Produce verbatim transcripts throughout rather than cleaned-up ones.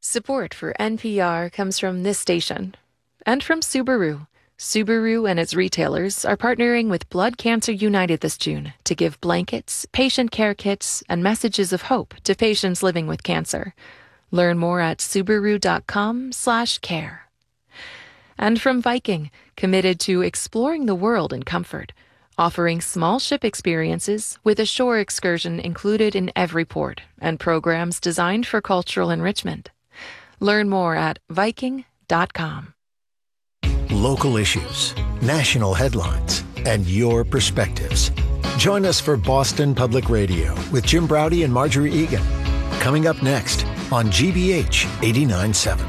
Support for N P R comes from this station and from Subaru. Subaru and its retailers are partnering with Blood Cancer United this June to give blankets, patient care kits, and messages of hope to patients living with cancer. Learn more at subaru.com slash care. And from Viking, committed to exploring the world in comfort, offering small ship experiences with a shore excursion included in every port and programs designed for cultural enrichment. Learn more at viking dot com. Local issues, national headlines, and your perspectives. Join us for Boston Public Radio with Jim Braude and Marjorie Egan. Coming up next on G B H eighty-nine point seven.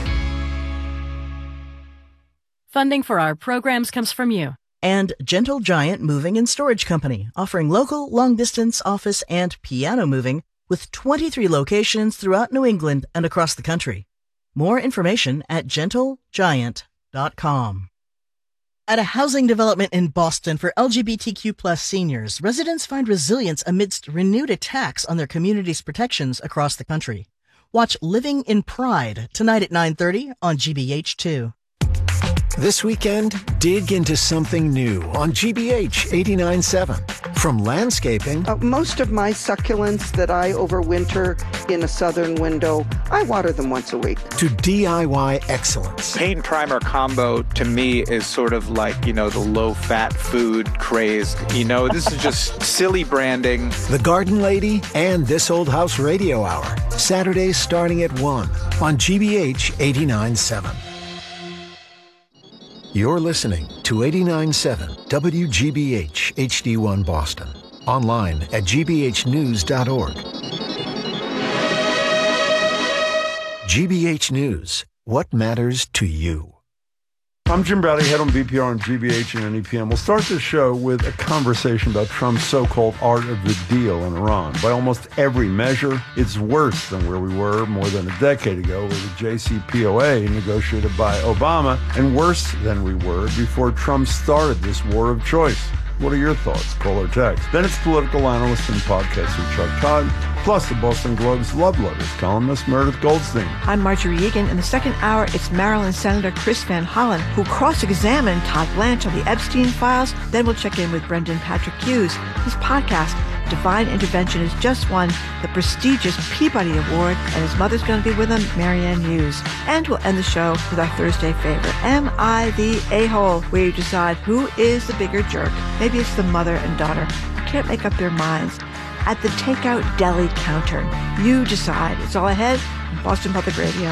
Funding for our programs comes from you. And Gentle Giant Moving and Storage Company, offering local, long-distance office and piano moving with twenty-three locations throughout New England and across the country. More information at gentle giant dot com. At a housing development in Boston for L G B T Q plus seniors, residents find resilience amidst renewed attacks on their community's protections across the country. Watch Living in Pride tonight at nine thirty on G B H two. This weekend, dig into something new on G B H eighty-nine point seven. From landscaping... Uh, most of my succulents that I overwinter in a southern window, I water them once a week. ...to D I Y excellence. Paint and primer combo, to me, is sort of like, you know, the low-fat food crazed. You know, this is just silly branding. The Garden Lady and This Old House Radio Hour. Saturdays starting at one on G B H eighty-nine point seven. You're listening to eighty-nine point seven W G B H H D one Boston. Online at g b h news dot org. G B H News. What matters to you? I'm Jim Braude, head on B P R on G B H and N E P M. We'll start this show with a conversation about Trump's so-called art of the deal in Iran. By almost every measure, it's worse than where we were more than a decade ago with the J C P O A negotiated by Obama, and worse than we were before Trump started this war of choice. What are your thoughts? Call or text. Then it's political analyst and podcaster Chuck Todd, plus the Boston Globe's Love Letters columnist Meredith Goldstein. I'm Marjorie Egan. In the second hour, it's Maryland Senator Chris Van Hollen, who cross-examined Todd Blanche on the Epstein files. Then we'll check in with Brendan Patrick Hughes. His podcast, Divine Intervention, has just won the prestigious Peabody Award, and his mother's going to be with him, Marianne Hughes. And we'll end the show with our Thursday favorite, Am I the A-Hole, where you decide who is the bigger jerk. Maybe it's the mother and daughter who can't make up their minds. At the takeout deli counter, you decide. It's all ahead on Boston Public Radio.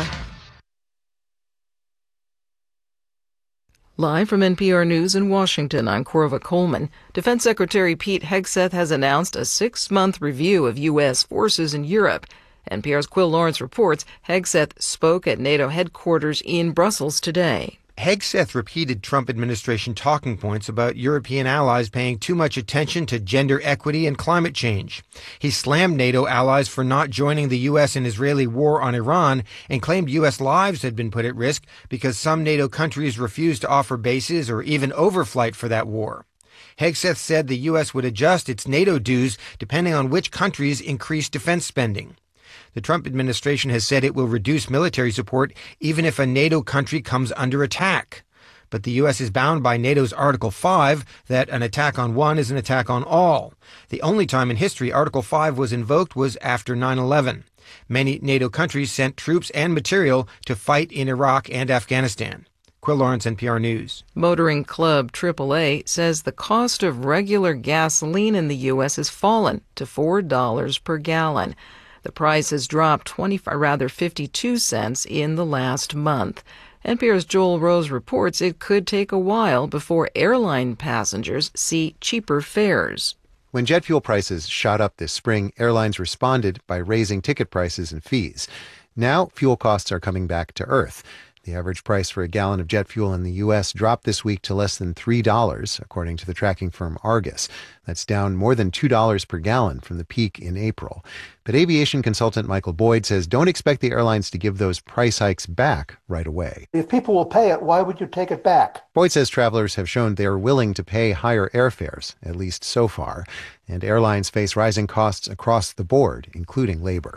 Live from N P R News in Washington, I'm Corva Coleman. Defense Secretary Pete Hegseth has announced a six-month review of U S forces in Europe. N P R's Quill Lawrence reports Hegseth spoke at NATO headquarters in Brussels today. Hegseth repeated Trump administration talking points about European allies paying too much attention to gender equity and climate change. He slammed NATO allies for not joining the U S and Israeli war on Iran and claimed U S lives had been put at risk because some NATO countries refused to offer bases or even overflight for that war. Hegseth said the U S would adjust its NATO dues depending on which countries increased defense spending. The Trump administration has said it will reduce military support even if a NATO country comes under attack. But the U S is bound by NATO's Article five that an attack on one is an attack on all. The only time in history Article five was invoked was after nine eleven. Many NATO countries sent troops and material to fight in Iraq and Afghanistan. Quill Lawrence, N P R News. Motoring Club triple A says the cost of regular gasoline in the U S has fallen to four dollars per gallon. The price has dropped twenty-five, rather fifty-two cents in the last month. N P R's Joel Rose reports it could take a while before airline passengers see cheaper fares. When jet fuel prices shot up this spring, airlines responded by raising ticket prices and fees. Now, fuel costs are coming back to earth. The average price for a gallon of jet fuel in the U S dropped this week to less than three dollars, according to the tracking firm Argus. That's down more than two dollars per gallon from the peak in April. But aviation consultant Michael Boyd says don't expect the airlines to give those price hikes back right away. If people will pay it, why would you take it back? Boyd says travelers have shown they are willing to pay higher airfares, at least so far, and airlines face rising costs across the board, including labor.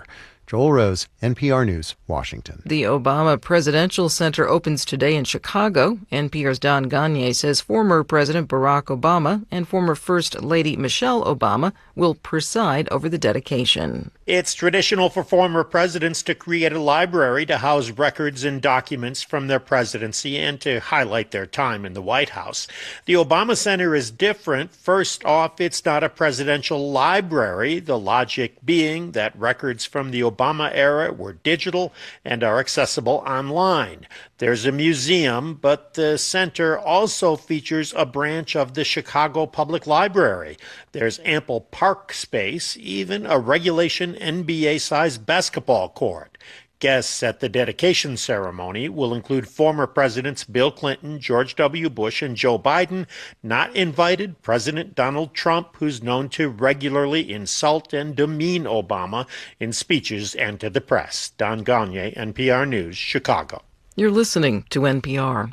Joel Rose, N P R News, Washington. The Obama Presidential Center opens today in Chicago. N P R's Don Gagné says former President Barack Obama and former First Lady Michelle Obama will preside over the dedication. It's traditional for former presidents to create a library to house records and documents from their presidency and to highlight their time in the White House. The Obama Center is different. First off, it's not a presidential library, the logic being that records from the Obama era were digital and are accessible online. There's a museum, but the center also features a branch of the Chicago Public Library. There's ample park space, even a regulation N B A-sized basketball court. Guests at the dedication ceremony will include former Presidents Bill Clinton, George W. Bush, and Joe Biden. Not invited, President Donald Trump, who's known to regularly insult and demean Obama in speeches and to the press. Don Gagné, N P R News, Chicago. You're listening to N P R.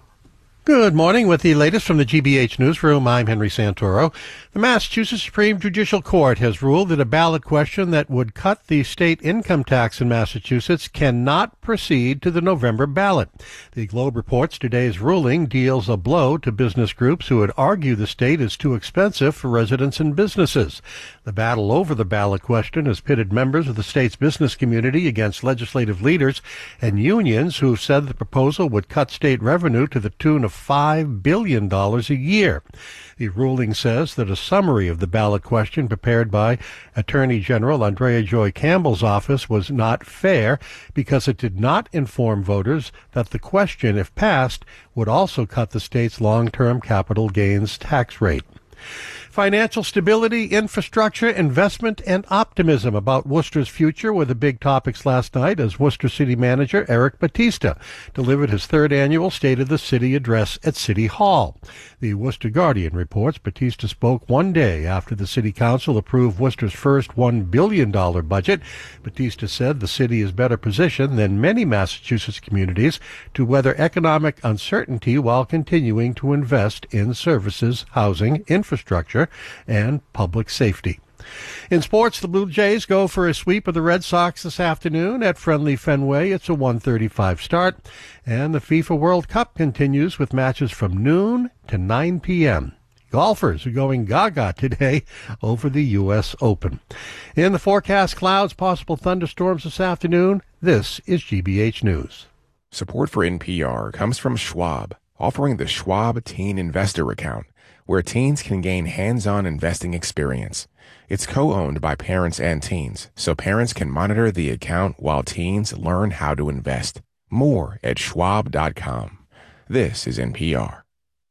Good morning. With the latest from the G B H Newsroom, I'm Henry Santoro. The Massachusetts Supreme Judicial Court has ruled that a ballot question that would cut the state income tax in Massachusetts cannot proceed to the November ballot. The Globe reports today's ruling deals a blow to business groups who would argue the state is too expensive for residents and businesses. The battle over the ballot question has pitted members of the state's business community against legislative leaders and unions who have said the proposal would cut state revenue to the tune of five billion dollars a year. The ruling says that a summary of the ballot question prepared by Attorney General Andrea Joy Campbell's office was not fair because it did not inform voters that the question, if passed, would also cut the state's long-term capital gains tax rate. Financial stability, infrastructure, investment, and optimism about Worcester's future were the big topics last night as Worcester City Manager Eric Batista delivered his third annual State of the City address at City Hall. The Worcester Guardian reports Batista spoke one day after the City Council approved Worcester's first one billion dollars budget. Batista said the city is better positioned than many Massachusetts communities to weather economic uncertainty while continuing to invest in services, housing, infrastructure, and public safety. In sports, the Blue Jays go for a sweep of the Red Sox this afternoon at friendly Fenway. It's a one thirty-five start. And the FIFA World Cup continues with matches from noon to nine p.m. Golfers are going gaga today over the U S Open. In the forecast, clouds, possible thunderstorms this afternoon. This is G B H News. Support for N P R comes from Schwab, offering the Schwab Teen Investor Account, where teens can gain hands-on investing experience. It's co-owned by parents and teens, so parents can monitor the account while teens learn how to invest. More at schwab dot com. This is N P R.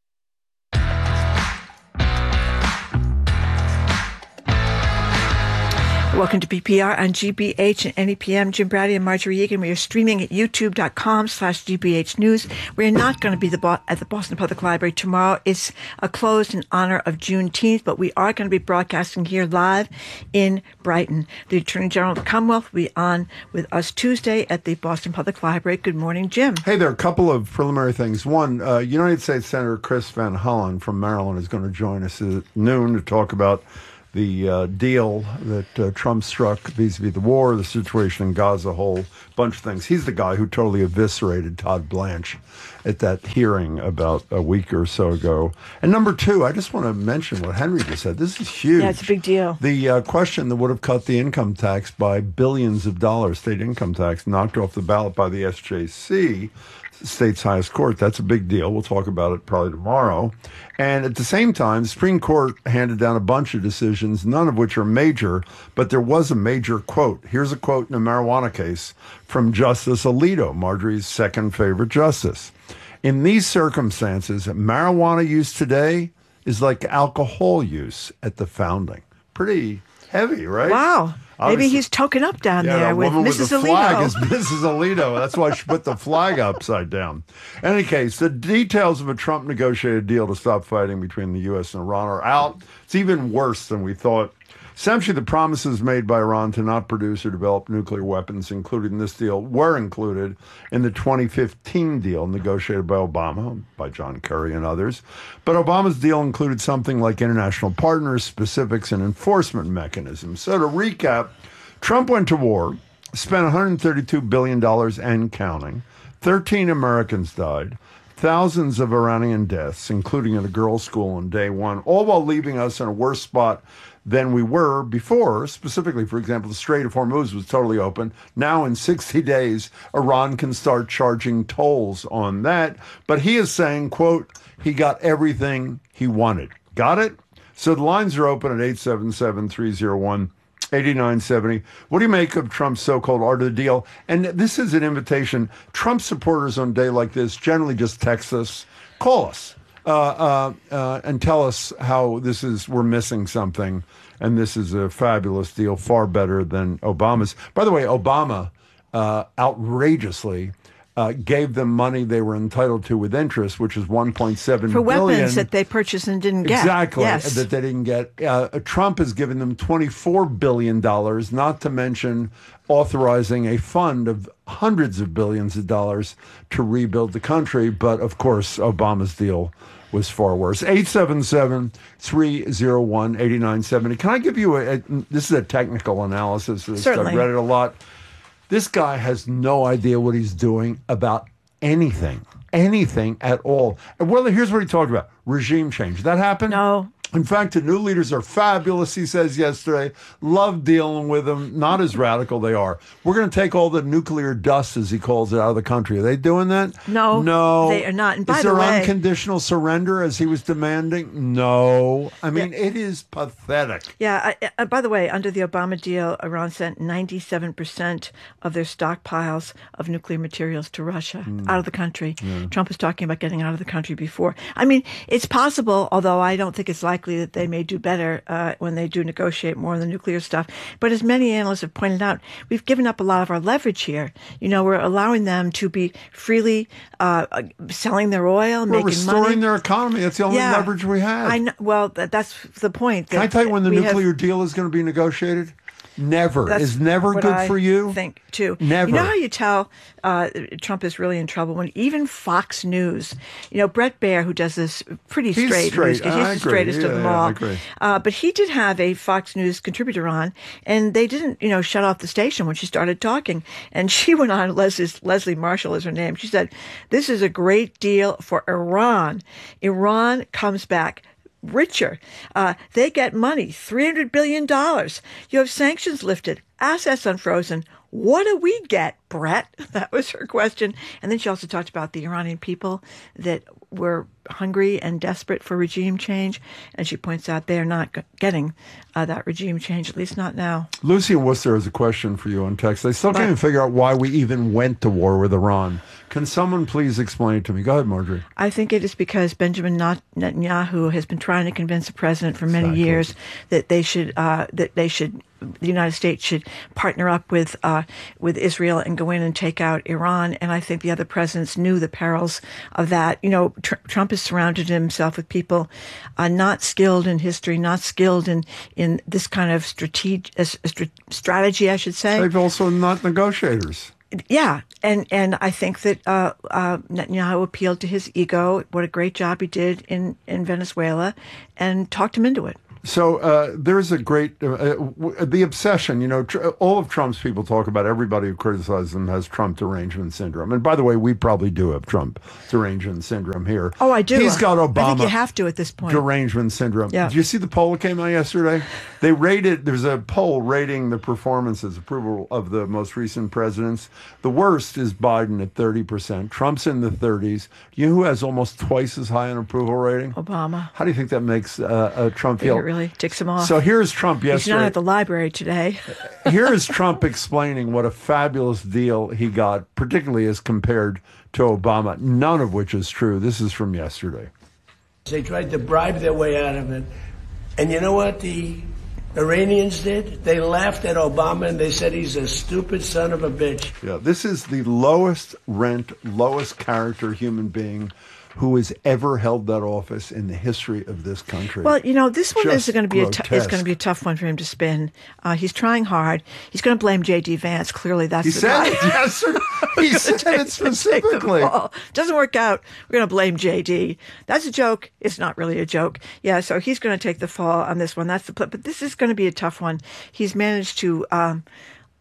Welcome to B P R on G B H and N E P M. Jim Brady and Marjorie Egan. We are streaming at youtube dot com slash G B H News. We're not going to be the bo- at the Boston Public Library tomorrow. It's a closed in honor of Juneteenth, but we are going to be broadcasting here live in Brighton. The Attorney General of the Commonwealth will be on with us Tuesday at the Boston Public Library. Good morning, Jim. Hey, there are a couple of preliminary things. One, uh, United States Senator Chris Van Hollen from Maryland is going to join us at noon to talk about the uh, deal that uh, Trump struck vis-a-vis the war, the situation in Gaza, a whole bunch of things. He's the guy who totally eviscerated Todd Blanche at that hearing about a week or so ago. And number two, I just want to mention what Henry just said. This is huge. Yeah, it's a big deal. The uh, question that would have cut the income tax by billions of dollars, state income tax, knocked off the ballot by the S J C, state's highest court. That's a big deal. We'll talk about it probably tomorrow. And at the same time, the Supreme Court handed down a bunch of decisions, none of which are major, but there was a major quote. Here's a quote in a marijuana case from Justice Alito, Marjorie's second favorite justice. In these circumstances, marijuana use today is like alcohol use at the founding. Pretty heavy, right? Wow. Maybe Obviously, he's token up down yeah, there with Missus With the Alito. flag is Missus Alito. That's why she put the flag upside down. In any case, the details of a Trump negotiated deal to stop fighting between the U S and Iran are out. It's even worse than we thought. Essentially, the promises made by Iran to not produce or develop nuclear weapons, including this deal, were included in the twenty fifteen deal negotiated by Obama, by John Kerry and others. But Obama's deal included something like international partners, specifics, and enforcement mechanisms. So to recap, Trump went to war spent one hundred thirty-two billion dollars and counting. thirteen Americans died. Thousands of Iranian deaths, including at a girls' school on day one, all while leaving us in a worse spot than we were before. Specifically, for example, the Strait of Hormuz was totally open. Now, in sixty days, Iran can start charging tolls on that. But he is saying, quote, he got everything he wanted. Got it? So the lines are open at eight seven seven, three oh one, eight nine seven oh. What do you make of Trump's so-called art of the deal? And this is an invitation. Trump supporters on a day like this generally just text us, call us, uh, uh, uh, and tell us how this is, we're missing something, and this is a fabulous deal, far better than Obama's. By the way, Obama uh, outrageously Uh, gave them money they were entitled to with interest, which is one point seven for billion weapons that they purchased and didn't get. Exactly, yes. that they didn't get. Uh, Trump has given them twenty-four billion dollars, not to mention authorizing a fund of hundreds of billions of dollars to rebuild the country. But, of course, Obama's deal was far worse. eight seven seven, three oh one, eight nine seven oh. Can I give you a, a this is a technical analysis of this. Certainly. I've read it a lot. This guy has no idea what he's doing about anything, anything at all. And well, here's what he talked about. Regime change. That happened? No. In fact, the new leaders are fabulous, he says yesterday. Love dealing with them. Not as radical they are. We're going to take all the nuclear dust, as he calls it, out of the country. Are they doing that? No. No. They are not. And by is the there way, unconditional surrender, as he was demanding? No. I mean, yeah. It is pathetic. Yeah. I, I, by the way, under the Obama deal, Iran sent ninety-seven percent of their stockpiles of nuclear materials to Russia, mm. out of the country. Yeah. Trump was talking about getting out of the country before. I mean, it's possible, although I don't think it's likely that they may do better uh, when they do negotiate more on the nuclear stuff. But as many analysts have pointed out, we've given up a lot of our leverage here. You know, we're allowing them to be freely uh, selling their oil, we're making restoring money. their economy. That's the only yeah, leverage we have. I know, well, that, that's the point. Can I tell you when the nuclear have, deal is going to be negotiated? Never. That's is never good I for you? think, too. Never. You know how you tell uh, Trump is really in trouble? When even Fox News, you know, Brett Baer, who does this pretty he's straight straight. news, he's I the agree. straightest yeah, of them yeah, all. I agree. Uh, but he did have a Fox News contributor on, and they didn't, you know, shut off the station when she started talking. And she went on, Leslie, Leslie Marshall is her name. She said, this is a great deal for Iran. Iran comes back richer. Uh, they get money, three hundred billion dollars. You have sanctions lifted, assets unfrozen. What do we get, Brett? That was her question. And then she also talked about the Iranian people that were hungry and desperate for regime change. And she points out they are not g- getting uh, that regime change, at least not now. Lucy in Worcester has a question for you on text. They still can't even figure out why we even went to war with Iran. Can someone please explain it to me? Go ahead, Marjorie. I think it is because Benjamin Netanyahu has been trying to convince the president for many exactly. years that they should uh, that they should the United States should partner up with uh, with Israel and go in and take out Iran. And I think the other presidents knew the perils of that. You know, tr- Trump has surrounded himself with people uh, not skilled in history, not skilled in, in this kind of strate- uh, st- strategy, I should say. They've also not negotiators. Yeah, and and I think that uh, uh, Netanyahu appealed to his ego. What a great job he did in, in Venezuela, and talked him into it. So uh, there's a great, uh, w- the obsession, you know, tr- all of Trump's people talk about everybody who criticizes him has Trump derangement syndrome. And by the way, we probably do have Trump derangement syndrome here. Oh, I do. He's got Obama. I think you have to at this point. Derangement syndrome. Yeah. Did you see the poll that came out yesterday? They rated, there's a poll rating the performances, approval of the most recent presidents. The worst is Biden at thirty percent. Trump's in the thirties. You know who has almost twice as high an approval rating? Obama. How do you think that makes uh, uh, Trump feel? It really ticks him off. So here's Trump yesterday. He's not at the library today. Here is Trump explaining what a fabulous deal he got, particularly as compared to Obama, none of which is true. This is from yesterday. They tried to bribe their way out of it. And you know what the Iranians did? They laughed at Obama and they said he's a stupid son of a bitch. Yeah, this is the lowest rent, lowest character human being who has ever held that office in the history of this country. Well, you know, this one Just is going to be a t- is grotesque. going to be a tough one for him to spin. Uh, he's trying hard. He's going to blame J D. Vance. Clearly, that's He the said guy. it, yes, sir. He said it specifically. Doesn't work out. We're going to blame J D. That's a joke. It's not really a joke. Yeah, so he's going to take the fall on this one. That's the pl- but this is going to be a tough one. He's managed to um,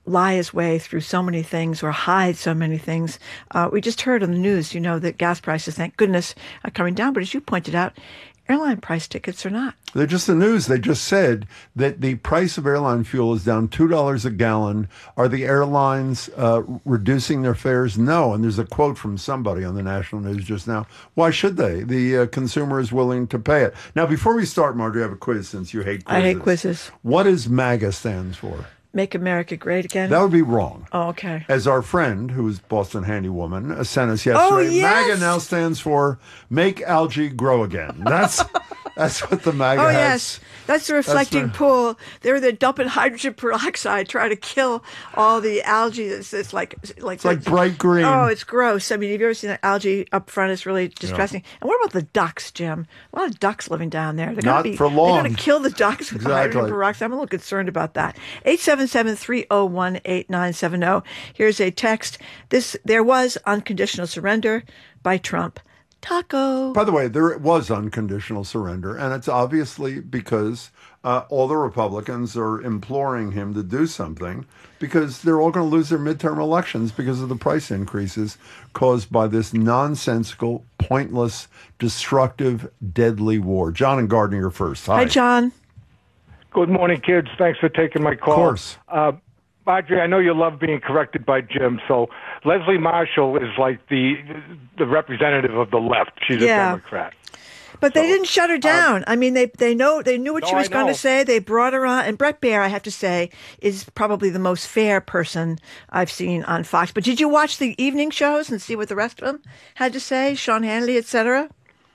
lie his way through so many things or hide so many things. Uh, we just heard on the news, you know, that gas prices, thank goodness, are coming down. But as you pointed out, airline price tickets are not. They're just the news. They just said that the price of airline fuel is down two dollars a gallon. Are the airlines uh, reducing their fares? No. And there's a quote from somebody on the national news just now. Why should they? The uh, consumer is willing to pay it. Now, before we start, Marjorie, I have a quiz since you hate quizzes. I hate quizzes. What does MAGA stands for? Make America Great Again? That would be wrong. Oh, okay. As our friend, who is Boston Handy Woman, uh, sent us yesterday, oh, yes! MAGA now stands for Make Algae Grow Again. That's that's what the MAGA oh, has. yes. That's the reflecting That's the, pool. They're the dumping hydrogen peroxide, trying to kill all the algae. It's, it's like like it's like bright green. Oh, it's gross. I mean, have you ever seen that algae up front? It's really distressing. Yeah. And what about the ducks, Jim? A lot of ducks living down there. They're Not be, for long. They're going to kill the ducks with exactly. hydrogen peroxide. I'm a little concerned about that. eight seven seven, three oh one, eight nine seven oh. Here's a text. This There was unconditional surrender by Trump. Taco. By the way, there was unconditional surrender, and it's obviously because uh, all the Republicans are imploring him to do something because they're all going to lose their midterm elections because of the price increases caused by this nonsensical, pointless, destructive, deadly war. John and Gardner, you're first. Hi, Hi John. Good morning, kids. Thanks for taking my call. Of course. Uh, Marjorie, I know you love being corrected by Jim, so Leslie Marshall is like the the representative of the left. She's yeah. a Democrat. But so, they didn't shut her down. Um, I mean, they they know they knew what no, she was I going know. to say. They brought her on. And Bret Baier, I have to say, is probably the most fair person I've seen on Fox. But did you watch the evening shows and see what the rest of them had to say? Sean Hannity, et cetera?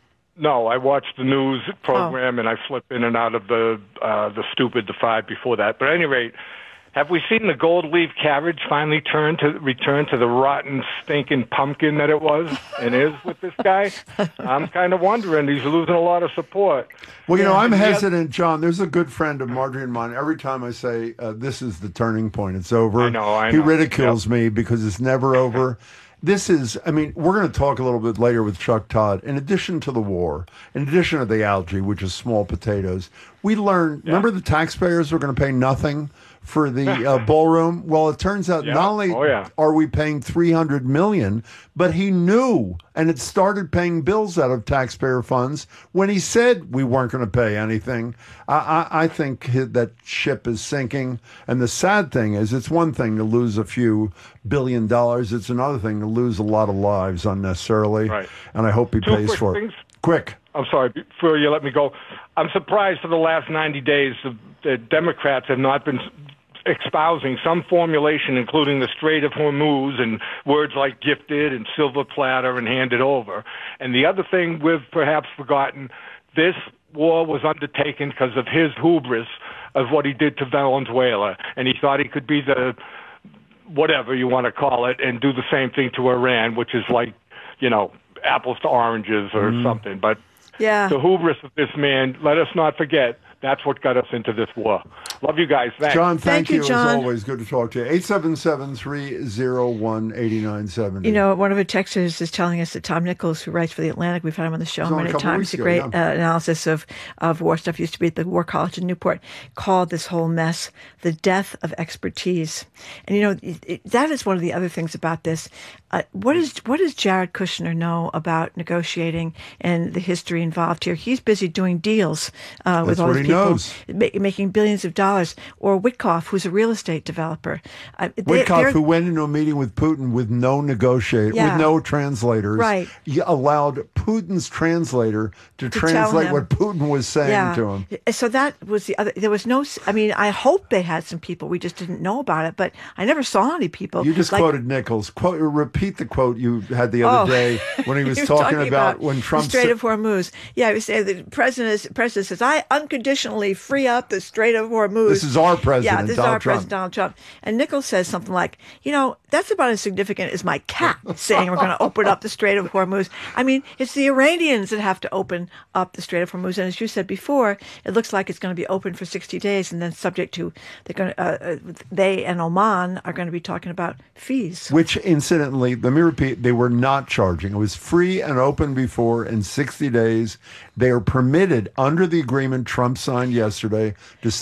No, I watched the news program, oh. and I flip in and out of the uh, the stupid, the five before that. But at any rate, have we seen the gold leaf cabbage finally turn to return to the rotten, stinking pumpkin that it was and is with this guy? I'm kind of wondering. He's losing a lot of support. Well, you know, I'm and hesitant, John. There's a good friend of Marjorie and mine. Every time I say uh, this is the turning point, it's over. I know, I he know. ridicules yep. me because it's never over. This is, I mean, we're going to talk a little bit later with Chuck Todd. In addition to the war, in addition to the algae, which is small potatoes, we learned, yeah. remember the taxpayers were going to pay nothing for the uh, ballroom? Well, it turns out yeah. not only oh, yeah. are we paying three hundred million dollars, but he knew and it started paying bills out of taxpayer funds when he said we weren't going to pay anything. I, I, I think that ship is sinking. And the sad thing is, it's one thing to lose a few billion dollars. It's another thing to lose a lot of lives unnecessarily. Right. And I hope he Two pays quick for things. it. Quick. I'm sorry, before you let me go. I'm surprised for the last ninety days the, the Democrats have not been espousing some formulation, including the Strait of Hormuz and words like gifted and silver platter and handed over. And the other thing we've perhaps forgotten, this war was undertaken because of his hubris of what he did to Venezuela. And he thought he could be the, whatever you want to call it, and do the same thing to Iran, which is like, you know, apples to oranges or mm. something. But yeah. the hubris of this man, let us not forget, that's what got us into this war. Love you guys. Thanks. John, thank, thank you, you John. as always. Good to talk to you. eight seven seven, three oh one, eight nine seven oh. You know, one of the texters is telling us that Tom Nichols, who writes for The Atlantic, we've had him on the show on many a times, a ago, great yeah. uh, analysis of, of war stuff, used to be at the War College in Newport, called this whole mess the death of expertise. And, you know, it, it, that is one of the other things about this. Uh, what is what does Jared Kushner know about negotiating and the history involved here? He's busy doing deals uh, with That's all what these he people, knows. ma- making billions of dollars. Or Witkoff, who's a real estate developer. Uh, they, Witkoff, who went into a meeting with Putin with no negotiator, yeah. with no translators, right. He allowed Putin's translator to, To translate him. what Putin was saying yeah. to him. So that was the other. There was no. I mean, I hope they had some people. We just didn't know about it. But I never saw any people. You just like, quoted Nichols. Quote, repeat the quote you had the other oh. day when he was, he was talking, talking about, about when Trump the Strait said, of Hormuz. Yeah, he was saying the president, is, president says, "I unconditionally free up the Strait of Hormuz." This is our president. Yeah, this Donald is our Trump. president, Donald Trump. And Nichols says something like, "You know, that's about as significant as my cat saying we're going to open up the Strait of Hormuz." I mean, it's the Iranians that have to open up the Strait of Hormuz, and as you said before, it looks like it's going to be open for sixty days, and then subject to they're going to, uh, they and Oman are going to be talking about fees. Which, incidentally, let me repeat, they were not charging. It was free and open before. In sixty days, they are permitted under the agreement Trump signed yesterday to start don't- charging.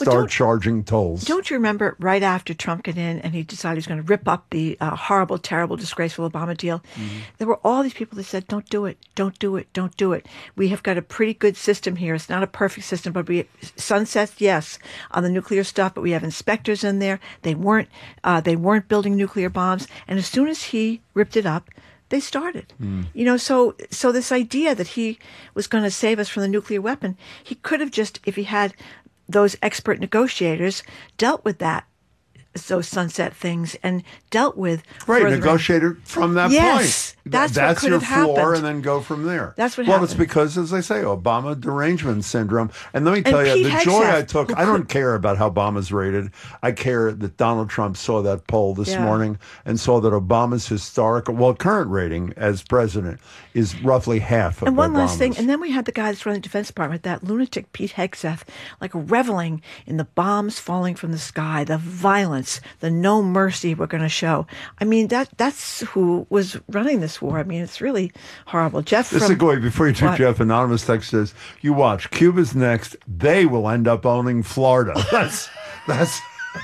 charging tolls. Don't you remember right after Trump got in and he decided he was going to rip up the uh, horrible, terrible, disgraceful Obama deal? Mm-hmm. There were all these people that said, don't do it, don't do it, don't do it. We have got a pretty good system here. It's not a perfect system, but we sunsets, yes, on the nuclear stuff, but we have inspectors in there. They weren't, uh, they weren't building nuclear bombs. And as soon as he ripped it up, they started. Mm. You know, so so this idea that he was going to save us from the nuclear weapon, he could have just, if he had those expert negotiators, dealt with that, those sunset things, and dealt with right negotiator from that yes, point. Yes, that's, that's what could your have floor, happened. and then go from there. That's what well, happened. it's because, as I say, Obama derangement syndrome. And let me and tell Pete you, the Hegseth, joy I took. I don't care about how Obama's rated. I care that Donald Trump saw that poll this yeah. morning and saw that Obama's historical, well, current rating as president is roughly half of And one Obama's. last thing, and then we had the guy that's running the Defense Department, that lunatic Pete Hegseth, like reveling in the bombs falling from the sky, the violence, the no mercy we're going to show. I mean, that that's who was running this war. I mean, it's really horrible. Jeff, this from, is going before you do, what? Jeff. Anonymous text says, "You watch. Cuba's next. They will end up owning Florida." That's that's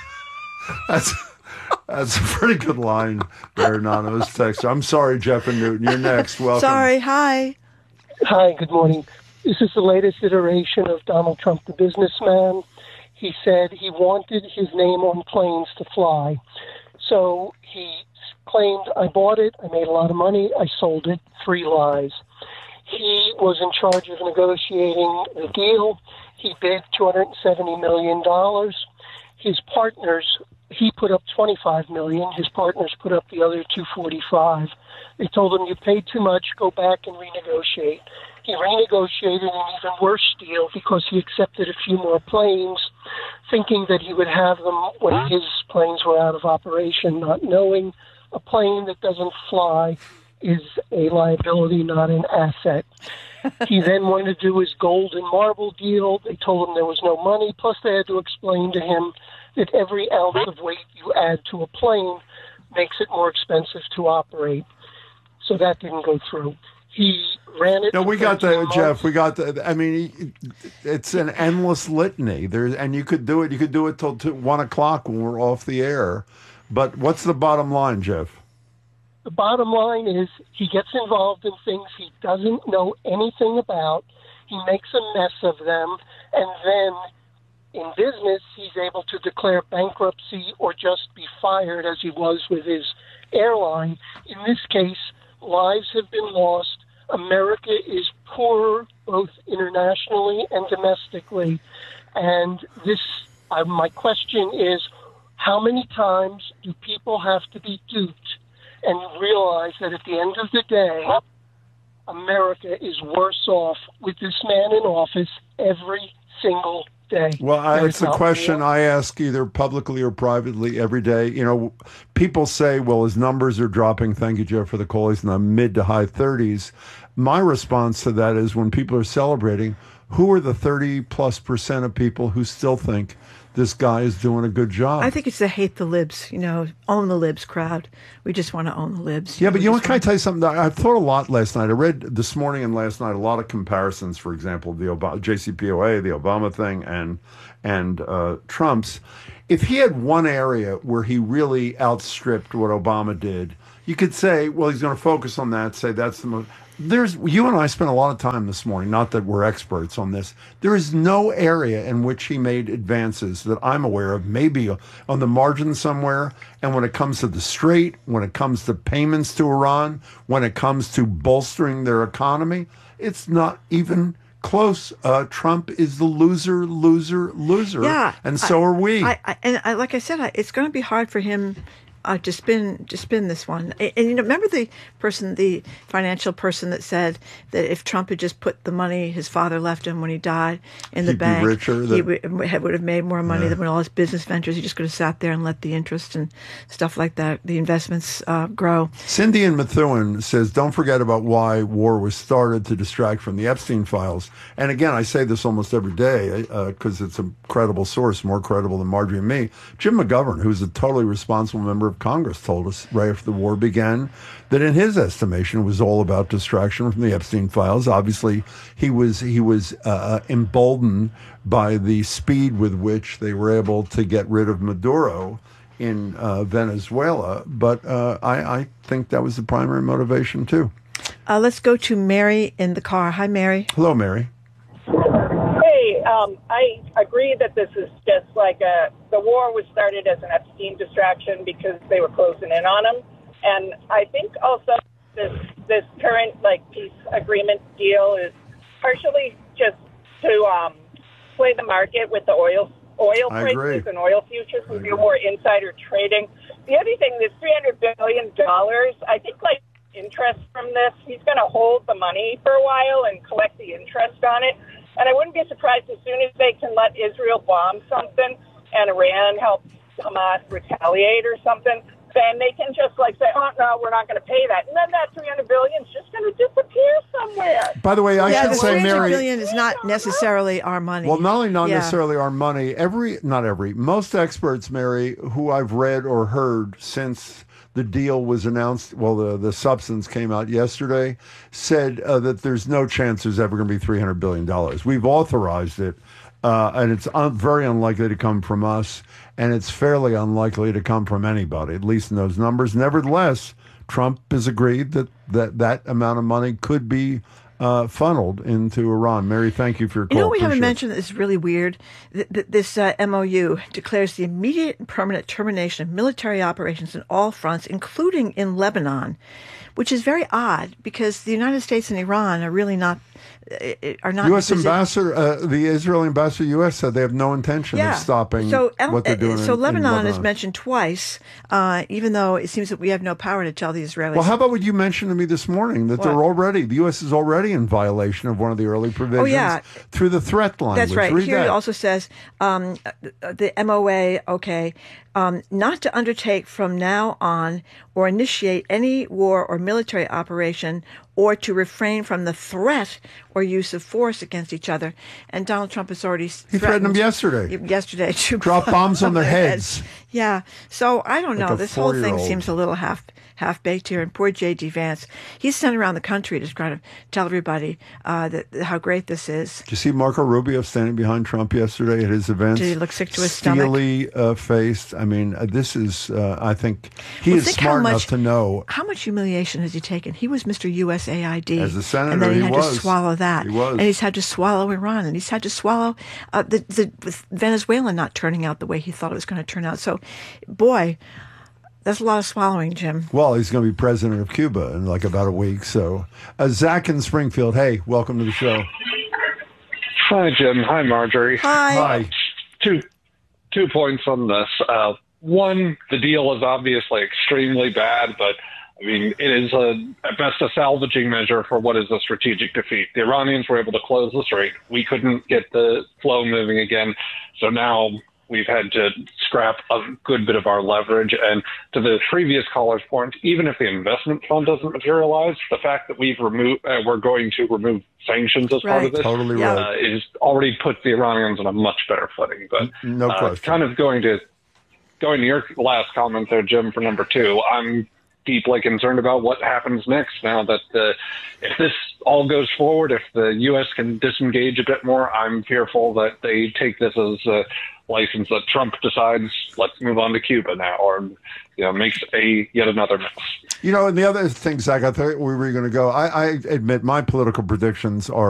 that's that's a pretty good line there, anonymous text. I'm sorry, Jeff and Newton. You're next. Welcome. Sorry. Hi. Hi. Good morning. This is the latest iteration of Donald Trump, the businessman. He said he wanted his name on planes to fly. So he claimed, I bought it, I made a lot of money, I sold it. Three lies. He was in charge of negotiating the deal. He bid two hundred seventy million dollars. His partners, he put up twenty-five million dollars. His partners put up the other two hundred forty-five. They told him, you paid too much, go back and renegotiate. He renegotiated an even worse deal because he accepted a few more planes, thinking that he would have them when his planes were out of operation, not knowing a plane that doesn't fly is a liability, not an asset. He then wanted to do his gold and marble deal. They told him there was no money, plus they had to explain to him that every ounce of weight you add to a plane makes it more expensive to operate. So that didn't go through. He ran it. No, we got the Jeff. We got the. I mean, it's an endless litany. There's, and you could do it. You could do it till two, one o'clock when we're off the air. But what's the bottom line, Jeff? The bottom line is he gets involved in things he doesn't know anything about. He makes a mess of them, and then in business, he's able to declare bankruptcy or just be fired, as he was with his airline. In this case, lives have been lost. America is poorer, both internationally and domestically. And this, uh, my question is, how many times do people have to be duped and realize that at the end of the day, America is worse off with this man in office every single day? Well, I, it's a question I ask either publicly or privately every day. You know, people say, well, his numbers are dropping. Thank you, Jeff, for the call. He's in the mid to high thirties. My response to that is when people are celebrating, who are the thirty plus percent of people who still think this guy is doing a good job? I think it's the hate the libs, you know, own the libs crowd. We just want to own the libs. Yeah, but you know what? Can I want... tell you something? I thought a lot last night. I read this morning and last night a lot of comparisons, for example, the Obama, J C P O A, the Obama thing, and and uh, Trump's. If he had one area where he really outstripped what Obama did, you could say, well, he's going to focus on that, say that's the most... There's, you and I spent a lot of time this morning, not that we're experts on this. There is no area in which he made advances that I'm aware of, maybe on the margin somewhere. And when it comes to the Strait, when it comes to payments to Iran, when it comes to bolstering their economy, it's not even close. Uh, Trump is the loser, loser, loser. Yeah, and so I, are we. I, I, and I, like I said, I, it's going to be hard for him Uh, to spin to spin this one. And, and you know, remember the person, the financial person that said that if Trump had just put the money his father left him when he died in the He'd bank, be richer, he that, would, would have made more money yeah. than with all his business ventures. He just could have sat there and let the interest and stuff like that, the investments uh, grow. Cindy and Methuen says, don't forget about why war was started, to distract from the Epstein files. And again, I say this almost every day because uh, it's a credible source, more credible than Marjorie and me. Jim McGovern, who's a totally responsible member of of Congress told us right after the war began that in his estimation it was all about distraction from the Epstein files. Obviously, he was he was uh, emboldened by the speed with which they were able to get rid of Maduro in uh, Venezuela. But uh, I, I think that was the primary motivation, too. Uh, let's go to Mary in the car. Hi, Mary. Hello, Mary. Hey, um, I agree that this is just like a, the war was started as an Epstein distraction because they were closing in on him. And I think also this, this current like peace agreement deal is partially just to um, play the market with the oil oil I prices agree. and oil futures and do more insider trading. The other thing, this three hundred billion dollars, I think like interest from this, he's going to hold the money for a while and collect the interest on it. And I wouldn't be surprised as soon as they can let Israel bomb something and Iran helps Hamas retaliate or something, then they can just like say, oh, no, we're not going to pay that. And then that three hundred billion dollars is just going to disappear somewhere. By the way, I yeah, should the say, three hundred Mary. billion is not necessarily our money. Well, not only not Yeah. necessarily our money, every, not every, most experts, Mary, who I've read or heard since the deal was announced, well, the, the substance came out yesterday, said uh, that there's no chance there's ever going to be three hundred billion dollars. We've authorized it, uh, and it's un- very unlikely to come from us, and it's fairly unlikely to come from anybody, at least in those numbers. Nevertheless, Trump has agreed that that, that amount of money could be uh, funneled into Iran. Mary, thank you for your call. You know what we haven't Appreciate it. mentioned that is really weird? Th- th- this uh, M O U declares the immediate and permanent termination of military operations in all fronts, including in Lebanon, which is very odd because the United States and Iran are really not uh, are not. U S in a posi- ambassador, uh, the Israeli ambassador to U S said they have no intention Yeah. of stopping so, what they're doing. So in, Lebanon, in Lebanon is mentioned twice, uh, even though it seems that we have no power to tell the Israelis. Well, how about what you mentioned to me this morning, that What? they're already, the U S is already in violation of one of the early provisions Oh, yeah. through the threat language. That's right. Read Here that. it also says um, the M O A, okay, um, not to undertake from now on or initiate any war or military operation or to refrain from the threat or use of force against each other. And Donald Trump has already He threatened them yesterday. Yesterday to Drop bombs on their heads. Yeah. So I don't Like know. a This whole thing four-year-old. seems a little half half baked here. And poor J D Vance, he's sent around the country to try to tell everybody uh, that how great this is. Did you see Marco Rubio standing behind Trump yesterday at his event? Did he look sick to his stomach? Steely uh, faced. I mean, uh, this is, uh, I think, he Well, is think how smart much- enough to know. How much humiliation has he taken? He was Mister U S A I D. As a senator, and then he, he had was. to swallow that. He was. And he's had to swallow Iran, and he's had to swallow uh, the, the with Venezuela not turning out the way he thought it was going to turn out. So, boy, that's a lot of swallowing, Jim. Well, he's going to be president of Cuba in like about a week. So, uh, Zach in Springfield, hey, welcome to the show. Hi, Jim. Hi, Marjorie. Hi. Hi. Two, two points on this. Uh, one, the deal is obviously extremely bad, but I mean, it is a, at best a salvaging measure for what is a strategic defeat. The Iranians were able to close the strait. We couldn't get the flow moving again. So now we've had to scrap a good bit of our leverage. And to the previous caller's point, even if the investment fund doesn't materialize, the fact that we've removed, uh, we're going to remove sanctions as part Right. of this, Totally uh, right. is already puts the Iranians on a much better footing. But No uh, question. kind of going to going to your last comment there, Jim, for number two, I'm deeply concerned about what happens next now that the, if this all goes forward, if the U S can disengage a bit more, I'm fearful that they take this as a license that Trump decides, let's move on to Cuba now, or you know, makes a yet another mess. You know, and the other thing, Zach, I thought we were going to go. I, I admit my political predictions are